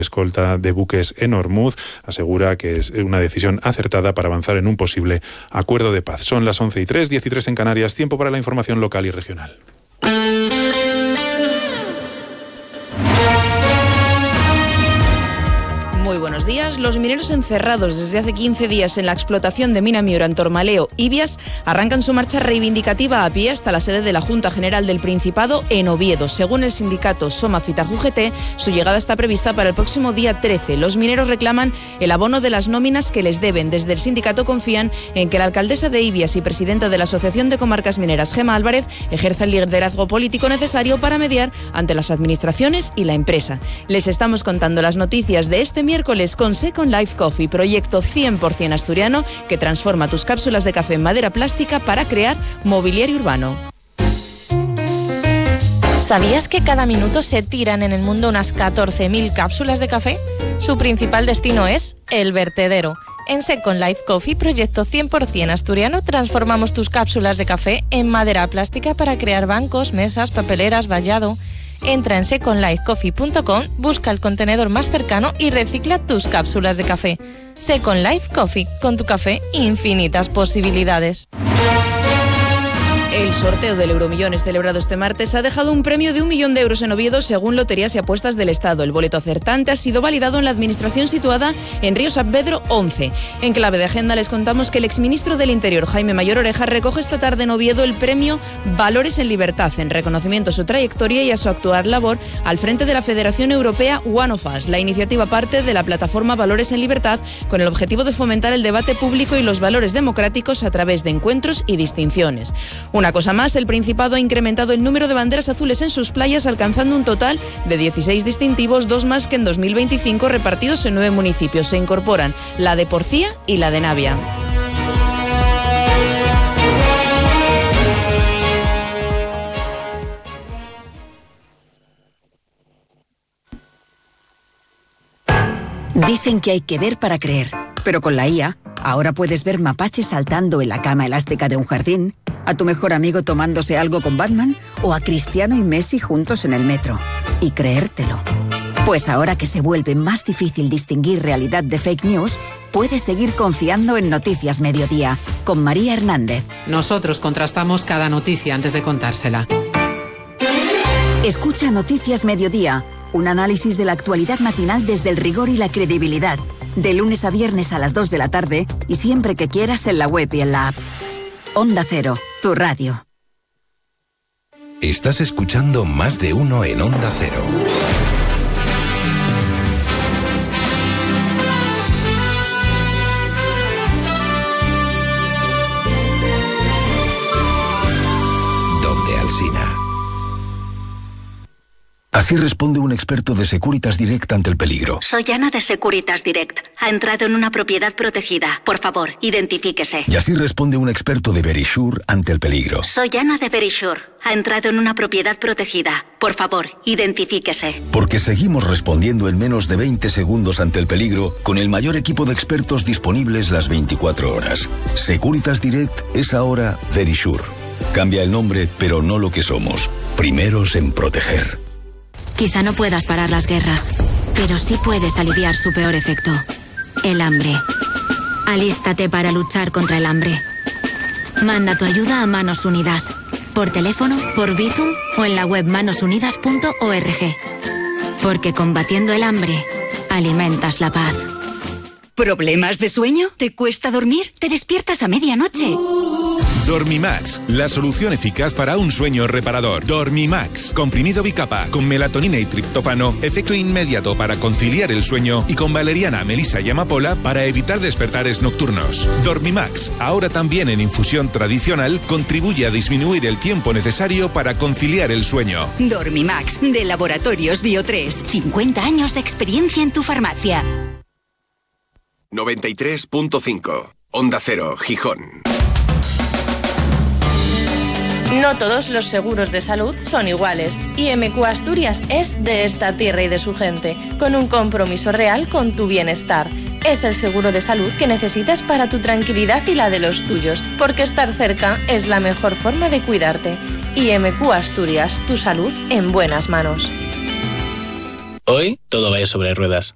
escolta de buques en Ormuz, asegura que es una decisión acertada para avanzar en un posible acuerdo de paz. Son las 11:03, 13 en Canarias, tiempo para la información local y regional. Muy buenos días. Los mineros encerrados desde hace 15 días en la explotación de Mina Miura en Tormaleo y Bias arrancan su marcha reivindicativa a pie hasta la sede de la Junta General del Principado en Oviedo. Según el sindicato Somafita UGT, su llegada está prevista para el próximo día 13. Los mineros reclaman el abono de las nóminas que les deben. Desde el sindicato confían en que la alcaldesa de Ibias y presidenta de la Asociación de Comarcas Mineras, Gemma Álvarez, ejerza el liderazgo político necesario para mediar ante las administraciones y la empresa. Les estamos contando las noticias de este miércoles con Second Life Coffee, proyecto 100% asturiano que transforma tus cápsulas de café en madera plástica para crear mobiliario urbano. ¿Sabías que cada minuto se tiran en el mundo unas 14.000 cápsulas de café? Su principal destino es el vertedero. En Second Life Coffee, proyecto 100% asturiano, transformamos tus cápsulas de café en madera plástica para crear bancos, mesas, papeleras, vallado. Entra en secondlifecoffee.com, busca el contenedor más cercano y recicla tus cápsulas de café. Second Life Coffee, con tu café infinitas posibilidades. El sorteo del Euromillones celebrado este martes ha dejado un premio de 1 millón de euros en Oviedo según Loterías y Apuestas del Estado. El boleto acertante ha sido validado en la administración situada en Río Saavedra 11. En clave de agenda les contamos que el exministro del Interior, Jaime Mayor Oreja, recoge esta tarde en Oviedo el premio Valores en Libertad, en reconocimiento a su trayectoria y a su actual labor al frente de la Federación Europea One of Us. La iniciativa parte de la plataforma Valores en Libertad con el objetivo de fomentar el debate público y los valores democráticos a través de encuentros y distinciones. Una cosa más, el Principado ha incrementado el número de banderas azules en sus playas, alcanzando un total de 16 distintivos, 2 más que en 2025, repartidos en 9 municipios. Se incorporan la de Porcía y la de Navia. Dicen que hay que ver para creer, pero con la IA, ahora puedes ver mapaches saltando en la cama elástica de un jardín, a tu mejor amigo tomándose algo con Batman o a Cristiano y Messi juntos en el metro. Y creértelo. Pues ahora que se vuelve más difícil distinguir realidad de fake news, puedes seguir confiando en Noticias Mediodía, con María Hernández. Nosotros contrastamos cada noticia antes de contársela. Escucha Noticias Mediodía, un análisis de la actualidad matinal desde el rigor y la credibilidad. De lunes a viernes a las 2 de la tarde y siempre que quieras en la web y en la app. Onda Cero, tu radio. Estás escuchando Más de Uno en Onda Cero. Donde Alsina. Así responde un experto de Securitas Direct ante el peligro. Soy Ana de Securitas Direct. Ha entrado en una propiedad protegida. Por favor, identifíquese. Y así responde un experto de Verisure ante el peligro. Soy Ana de Verisure. Ha entrado en una propiedad protegida. Por favor, identifíquese. Porque seguimos respondiendo en menos de 20 segundos ante el peligro con el mayor equipo de expertos disponibles las 24 horas. Securitas Direct es ahora Verisure. Cambia el nombre, pero no lo que somos. Primeros en proteger. Quizá no puedas parar las guerras, pero sí puedes aliviar su peor efecto, el hambre. Alístate para luchar contra el hambre. Manda tu ayuda a Manos Unidas, por teléfono, por Bizum o en la web manosunidas.org. Porque combatiendo el hambre, alimentas la paz. ¿Problemas de sueño? ¿Te cuesta dormir? ¿Te despiertas a medianoche? Dormimax, la solución eficaz para un sueño reparador. Dormimax, comprimido bicapa, con melatonina y triptófano, efecto inmediato para conciliar el sueño y con valeriana, melisa y amapola para evitar despertares nocturnos. Dormimax, ahora también en infusión tradicional, contribuye a disminuir el tiempo necesario para conciliar el sueño. Dormimax, de Laboratorios Bio3. 50 años de experiencia en tu farmacia. 93.5 Onda Cero, Gijón. No todos los seguros de salud son iguales y MQ Asturias es de esta tierra y de su gente, con un compromiso real con tu bienestar. Es el seguro de salud que necesitas para tu tranquilidad y la de los tuyos, porque estar cerca es la mejor forma de cuidarte. MQ Asturias, tu salud en buenas manos. Hoy todo vaya sobre ruedas.